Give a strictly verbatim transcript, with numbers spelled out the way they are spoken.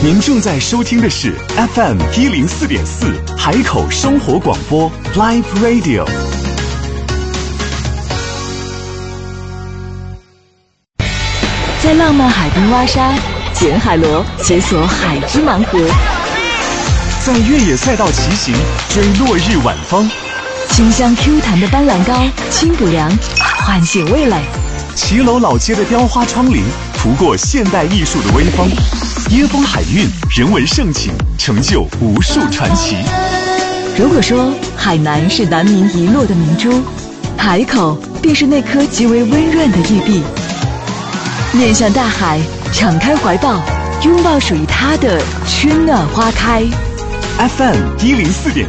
您正在收听的是 F M 一零四点四海口生活广播 Live Radio。 在浪漫海滨挖沙，捡海螺，解锁海之盲盒； 在越野赛道骑行，追落日晚风； 清香 Q 弹的斑斓膏，清补凉，唤醒味蕾； 骑楼老街的雕花窗棂，涂过现代艺术的微风。椰风海韵，人文盛景，成就无数传奇。 如果说海南是南明遗落的明珠，海口便是那颗极为温润的玉璧。面向大海，敞开怀抱，拥抱属于它的春暖花开。 F M 一零四点